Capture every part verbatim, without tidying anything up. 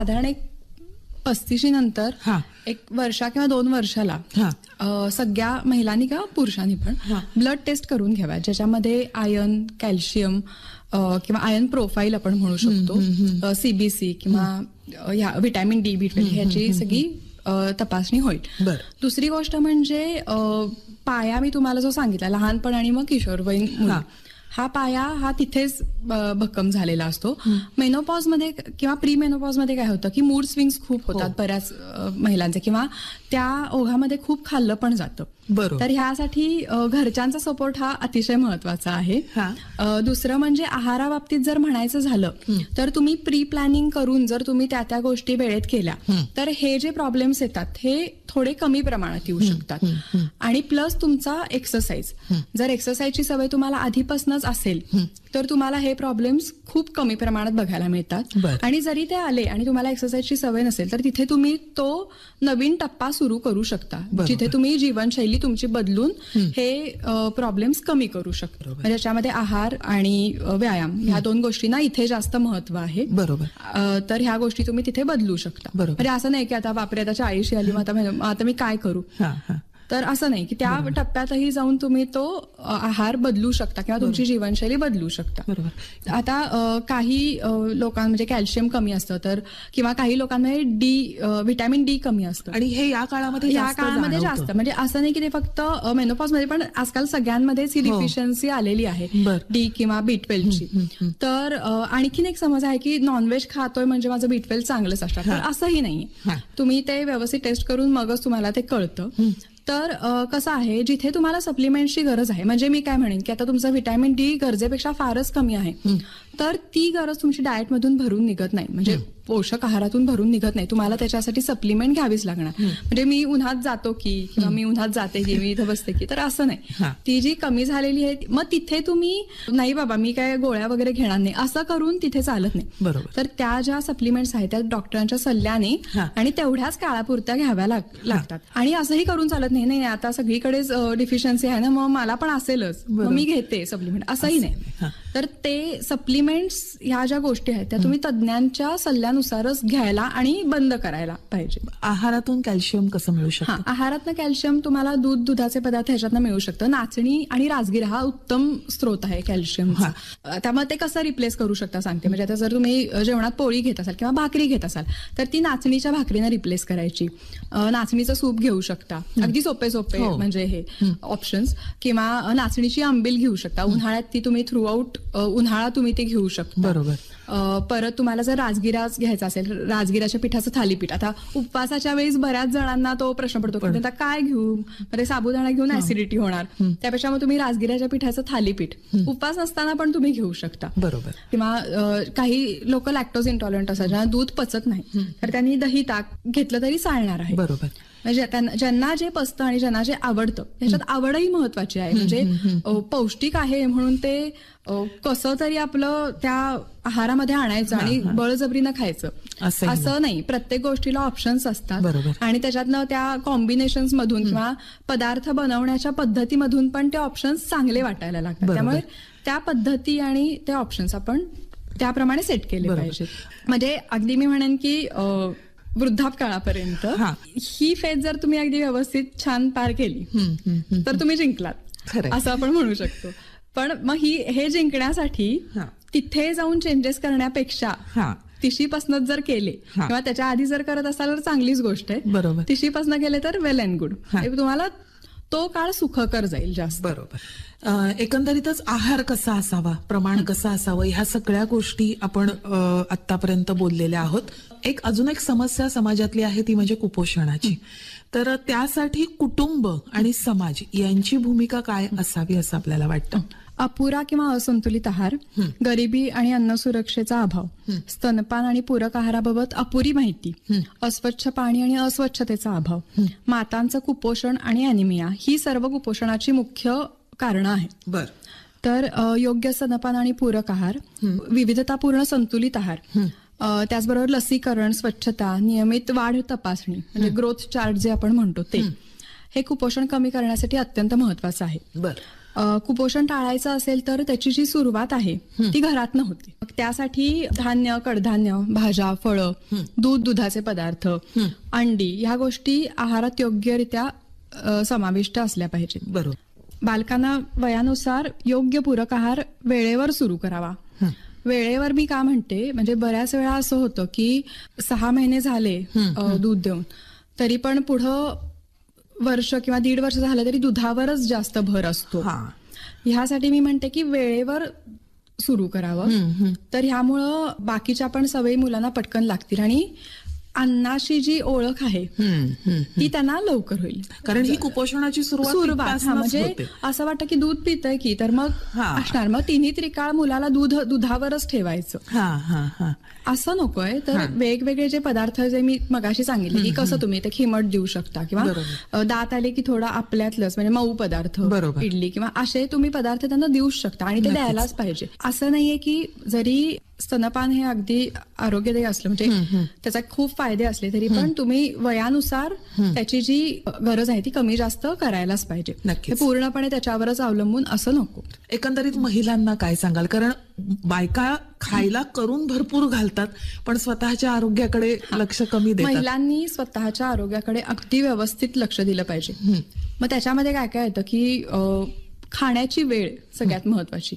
साधारण एक पस्तीशी नंतर हा. एक वर्षा किंवा दोन वर्षाला हा. अ, सगळ्या महिलांनी किंवा पुरुषांनी पण हा. ब्लड टेस्ट करून घ्याव्या, ज्याच्यामध्ये आयर्न, कॅल्शियम अ, किंवा आयर्न प्रोफाईल आपण म्हणू शकतो, सीबीसी किंवा अ, ह्या विटॅमिन डी, बी ट्वेल्व ह्याची सगळी अ, तपासणी होईल. बरं. दुसरी गोष्ट म्हणजे अ, पाया मी तुम्हाला जो सांगितला लहानपण आणि मग किशोरवयीन मुली, हा. हा पाया हा तिथेच अ, भक्कम झालेला असतो. मेनोपॉज मध्ये किंवा प्री मेनोपॉज मध्ये काय होतं की मूड स्विंग्स खूप होतात बऱ्याच अ, महिलांचे, किंवा त्या ओघामध्ये खूप खाल्लं पण जातं. बरोबर. तर ह्यासाठी अ, घरच्यांचा सपोर्ट हा अतिशय महत्वाचा आहे. हा. अ, दुसरं म्हणजे आहाराबाबतीत जर म्हणायचं झालं तर तुम्ही प्री प्लॅनिंग करून जर तुम्ही त्या त्या गोष्टी वेळेत केल्या तर हे जे प्रॉब्लेम्स येतात हे थोडे कमी प्रमाणात येऊ शकतात. आणि प्लस तुमचा एक्सरसाइज, जर एक्सरसाइजची सवय तुम्हाला आधीपासूनच असेल तर तुम्हाला हे प्रॉब्लेम्स खूप कमी प्रमाणात बघायला मिळतात. बरं. आणि जरी ते आले आणि तुम्हाला एक्सरसाइजची सवय नसेल तर तिथे तुम्ही तो नवीन टप्पा सुरू करू शकता, बरोबर. जिथे तुम्ही जीवनशैली तुमची बदलून हे प्रॉब्लेम्स कमी करू शकता. म्हणजे याच्यामध्ये आहार आणि अ, व्यायाम ह्या दोन गोष्टींना इथे जास्त महत्व आहे. बरोबर. अ, तर ह्या गोष्टी तुम्ही तिथे बदलू शकता. बरोबर. म्हणजे असं नाही की आता बापरे आता चाळीशी आली मग आता आता मी काय करू, हा. हा. तर असं नाही की त्या टप्प्यातही जाऊन तुम्ही तो अ, आहार बदलू शकता किंवा तुमची जीवनशैली बदलू शकता. बरोबर. आता अ, काही अ, लोकां म्हणजे कॅल्शियम कमी असतं तर, किंवा काही लोकांमध्ये डी व्हिटॅमिन डी कमी असतं. आणि हे या काळामध्ये या जास्त काळामध्ये जाणवतं. जास्त म्हणजे असं नाही की ते फक्त मेनोपॉज मध्ये, पण आजकाल सगळ्यांमध्येच ही हो. डिफिशियन्सी आलेली आहे बर. डी किंवा बी ट्वेल्वची. तर अ, आणखीन एक समज आहे की नॉनव्हेज खातोय म्हणजे माझं बी ट्वेल्व चांगलंच असणार, हा. तर असंही नाही. हा. तुम्ही ते व्यवस्थित टेस्ट करून मगच तुम्हाला ते कळतं. तर अ, कसं आहे, जिथे तुम्हाला सप्लिमेंटची गरज आहे, म्हणजे मी काय म्हणेन की आता तुमचं व्हिटॅमिन डी गरजेपेक्षा फारच कमी आहे, तर ती गरज तुमची डाएटमधून भरून निघत नाही, म्हणजे पोषक आहारातून भरून निघत नाही. तुम्हाला त्याच्यासाठी सप्लिमेंट घ्यावीच लागणार. म्हणजे मी उन्हात जातो की किंवा मी उन्हात जाते की मी इथं बसते की, तर असं नाही. हा. ती जी कमी झालेली आहे मग तिथे तुम्ही नाही बाबा मी काय गोळ्या वगैरे घेणार नाही असं करून तिथे चालत नाही. बरोबर. तर त्या ज्या सप्लिमेंट्स आहेत त्या डॉक्टरांच्या सल्ल्याने हा. आणि तेवढ्याच काळापुरत्या घ्याव्या लाग- लागतात. आणि असंही करून चालत नाही नाही आता सगळीकडेच डिफिशियन्सी आहे ना मग मला पण असेलच मग बरोबर. मी घेते सप्लिमेंट, असंही असं नाही. हा. तर ते सप्लिमेंट्स ह्या ज्या गोष्टी आहेत त्या तुम्ही तज्ज्ञांच्या सल्ल्यानुसारच घ्यायला आणि बंद करायला पाहिजे. आहारातून कॅल्शियम कसं मिळू हा, शकतं? आहारातनं कॅल्शियम तुम्हाला दूध, दुधाचे पदार्थ ह्याच्यातनं मिळू शकतं. नाचणी आणि राजगिरा हा उत्तम स्रोत आहे कॅल्शियमचा. अ, त्यामुळे ते कसं रिप्लेस करू शकता सांगते. म्हणजे आता जर तुम्ही अ, जेवणात पोळी घेत असाल किंवा भाकरी घेत असाल तर ती नाचणीच्या भाकरीनं रिप्लेस करायची. अ, नाचणीचं सूप घेऊ शकता, अगदी सोपे सोपे हो. म्हणजे हे ऑप्शन्स. किंवा अ, नाचणीची आंबील घेऊ शकता, उन्हाळ्यात ती तुम्ही थ्रू आउट उन्हाळा तुम्ही ते घेऊ शकता. बरोबर. अ, परत तुम्हाला जर राजगिराच घ्यायचा असेल, राजगिराच्या पिठाचं थालीपीठ. आता उपवासाच्या वेळेस बऱ्याच जणांना तो प्रश्न पडतो की आता काय घेऊ, म्हणजे साबुदाणा घेऊन ऍसिडिटी होणार, त्यापेक्षा मग तुम्ही राजगिराच्या पिठाचं थालीपीठ उपवास असताना पण तुम्ही घेऊ शकता. बरोबर. किंवा अ, काही लोक लॅक्टोज इंटॉलरंट असतात, ज्यांना दूध पचत नाही, तर त्यांनी दही ताक घेतलं तरी चालणार आहे. बरोबर. म्हणजे त्यांना- ज्यांना जे पचतं आणि ज्यांना जे आवडतं त्याच्यात आवडही महत्वाची आहे. म्हणजे अ, पौष्टिक आहे म्हणून ते अ, कसं तरी आपलं त्या आहारामध्ये आणायचं आणि बळजबरीनं खायचं असंही नाही. असं नाही. प्रत्येक गोष्टीला ऑप्शन्स असतात. बरोबर. आणि त्याच्यातनं त्या कॉम्बिनेशन्स मधून किंवा पदार्थ बनवण्याच्या पद्धतीमधून पण ते ऑप्शन्स चांगले वाटायला लागतात. बरोबर. त्यामुळे त्या पद्धती आणि ते ऑप्शन्स आपण त्याप्रमाणे सेट केले बरोबर. पाहिजेत. म्हणजे अगदी मी म्हणेन की अ, वृद्धापकाळापर्यंत हा. ही फेज जर तुम्ही अगदी व्यवस्थित छान पार केली हम्म, हम्म, हम्म. तर तुम्ही जिंकलात, खरंय. असं आपण म्हणू शकतो. पण मग ही हे जिंकण्यासाठी हा. तिथे जाऊन चेंजेस करण्यापेक्षा हा. तिशीपासूनच जर केले हा. किंवा त्याच्या आधी जर करत असाल तर चांगलीच गोष्ट आहे. बरोबर. तिशीपासून केले तर वेल अँड गुड. हा. तुम्हाला तो काळ सुखकर जाईल जास्त. बरोबर. अ, एकंदरीतच आहार कसा असावा, प्रमाण कसं असावं, ह्या सगळ्या गोष्टी आपण अ, आतापर्यंत बोललेल्या आहोत. एक अजून एक समस्या समाजातली आहे ती म्हणजे कुपोषणाची. तर त्यासाठी कुटुंब आणि समाज यांची भूमिका काय असावी असं आपल्याला वाटतं? अपुरा किंवा असंतुलित आहार, गरिबी आणि अन्न सुरक्षेचा अभाव, स्तनपान आणि पूरक आहाराबाबत अपुरी माहिती, अस्वच्छ पाणी आणि अस्वच्छतेचा अभाव, मातांचं कुपोषण आणि अॅनिमिया ही सर्व कुपोषणाची मुख्य कारणं आहेत. बर. तर अ, योग्य स्तनपान आणि पूरक आहार, विविधतापूर्ण संतुलित आहार, अ, त्याचबरोबर लसीकरण, स्वच्छता, नियमित वाढ तपासणी म्हणजे ग्रोथ चार्ट जे आपण म्हणतो ते, हे कुपोषण कमी करण्यासाठी अत्यंत महत्वाचं आहे. बर. अ, कुपोषण टाळायचं असेल तर त्याची जी सुरुवात आहे ती घरातनं होती. मग त्यासाठी धान्य, कडधान्य, भाज्या, फळं, दूध, दुधाचे पदार्थ, अंडी ह्या गोष्टी आहारात योग्यरित्या अ, समाविष्ट असल्या पाहिजेत. बरोबर. बालकांना वयानुसार योग्य पूरक आहार वेळेवर सुरू करावा. वेळेवर मी का म्हणते, म्हणजे बऱ्याच वेळा असं होतं की सहा महिने झाले अ, दूध देऊन, तरी पण पुढं वर्ष किंवा दीड वर्ष झालं तरी दुधावरच जास्त भर असतो. हा. ह्यासाठी मी म्हणते की वेळेवर सुरू करावं. तर ह्यामुळं बाकीच्या पण सवयी मुलांना पटकन लागतील आणि अन्नाशी जी ओळख आहे ती त्यांना लवकर होईल. कारण ही कुपोषणाची सुरुवात सुरुवात हा तिथपासूनच म्हणजे होते. असं वाटतं की दूध पितंय की, तर मग हा. असणार मग तिन्ही त्रिकाळ मुलाला दूध दुधावरच ठेवायचं हा हा हा असं नकोय. तर वेगवेगळे जे पदार्थ जे मी मगाशी सांगितले की कसं तुम्ही ते खिमट देऊ शकता किंवा अ, दात आले की थोडा आपल्यातलंच म्हणजे मऊ पदार्थ, बरोबर. इडली किंवा असे तुम्ही पदार्थ त्यांना देऊच शकता आणि ते द्यायलाच पाहिजे. असं नाहीये की जरी स्तनपान हे अगदी आरोग्यदायी असलं म्हणजे त्याचा खूप फायदे असले तरी पण तुम्ही वयानुसार त्याची जी गरज आहे ती कमी जास्त करायलाच पाहिजे. नक्कीच. हे पूर्णपणे त्याच्यावरच अवलंबून असं नको. एकंदरीत महिलांना काय सांगाल? कारण बायका खायला करून भरपूर घालतात पण स्वतःच्या आरोग्याकडे लक्ष कमी देतात. महिलांनी स्वतःच्या आरोग्याकडे अगदी व्यवस्थित लक्ष दिलं पाहिजे. मग त्याच्यामध्ये काय काय येतं की अ, खाण्याची वेळ सगळ्यात महत्वाची.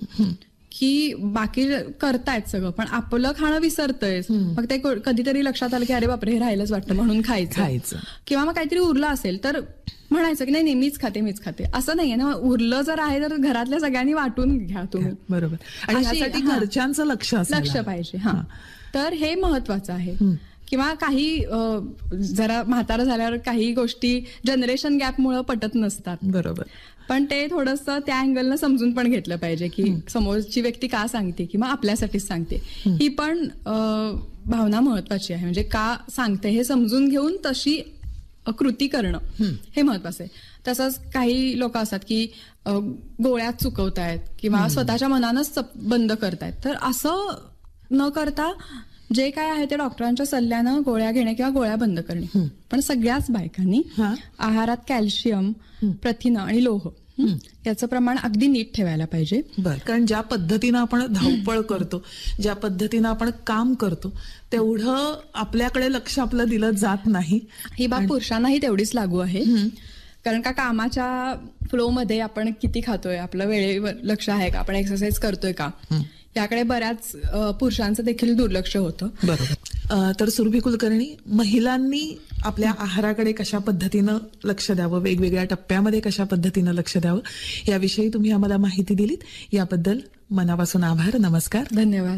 की बाकी करतायत सगळं पण आपलं खाणं विसरतंय. मग ते को- कधीतरी लक्षात आलं की अरे बापरे हे राहिलंच वाटतं म्हणून खायचं खायचं. किंवा मग काहीतरी उरलं असेल तर म्हणायचं की नाही नाही मीच खाते मीच खाते. असं नाहीये ना, उरलं जर आहे तर घरातल्या सगळ्यांनी वाटून घ्या तुम्ही. बरोबर. आणि अशी- यासाठी हा. घरच्यांचं लक्ष असायला लक्ष हवं. पाहिजे. हा तर हे महत्वाचं आहे. किंवा काही अ, जरा म्हातारं झाल्यावर काही गोष्टी जनरेशन गॅपमुळे पटत नसतात. बरोबर. पण ते थोडंसं त्या अँगलनं समजून पण घेतलं पाहिजे की समोरची व्यक्ती का सांगते किंवा आपल्यासाठीच सांगते. ही पण अ, भावना महत्वाची आहे. म्हणजे का सांगते हे समजून घेऊन तशी अ, कृती करणं हे महत्वाचं आहे. तसंच काही लोक असतात की अ, गोळ्यात चुकवतायत किंवा स्वतःच्या मनानंच चप- बंद करतायत. तर असं न करता जे काय आहे ते डॉक्टरांच्या सल्ल्यानं गोळ्या घेणे किंवा गोळ्या बंद करणे. पण सगळ्याच बायकांनी हा. आहारात कॅल्शियम, प्रथिनं आणि लोह याचं प्रमाण अगदी नीट ठेवायला पाहिजे. बर. कारण ज्या पद्धतीनं आपण धावपळ करतो, ज्या पद्धतीनं आपण काम करतो, तेवढं आपल्याकडे लक्ष आपलं दिलं जात नाही. ही बाब पुरुषांनाही तेवढीच लागू आहे. कारण का कामाच्या फ्लो मध्ये आपण किती खातोय, आपलं वेळेवर लक्ष आहे का, आपण एक्सरसाइज करतोय का, याकडे बऱ्याच अ, पुरुषांचं देखील दुर्लक्ष होतं. बरोबर. अ, तर सुरभी कुलकर्णी, महिलांनी आपल्या आहाराकडे कशा पद्धतीनं लक्ष द्यावं, वेगवेगळ्या टप्प्यामध्ये कशा पद्धतीनं लक्ष द्यावं, याविषयी तुम्ही आम्हाला माहिती दिलीत. याबद्दल मनापासून आभार. नमस्कार. धन्यवाद.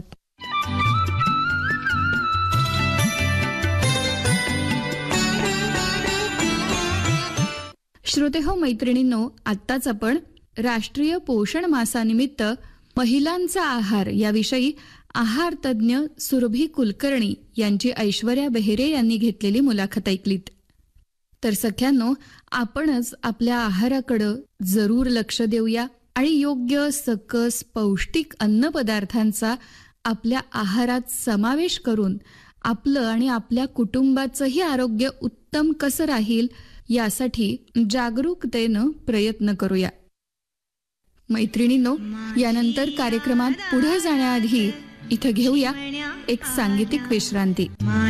श्रोते हो, मैत्रिणींनो, आत्ताच आपण राष्ट्रीय पोषण मासानिमित्त महिलांचा आहार याविषयी आहार तज्ज्ञ सुरभी कुलकर्णी यांची ऐश्वर्या बेहेरे यांनी घेतलेली मुलाखत ऐकलीत. तर सख्यांनो, आपणच आपल्या आहाराकडं जरूर लक्ष देऊया आणि योग्य सकस पौष्टिक अन्नपदार्थांचा आपल्या आहारात समावेश करून आपलं आणि आपल्या कुटुंबाचंही आरोग्य उत्तम कसं राहील यासाठी जागरूकतेनं प्रयत्न करूया. मैत्रिणींनो, यानंतर कार्यक्रमात पुढे जाण्याआधी इथं घेऊया एक सांगीतिक विश्रांती.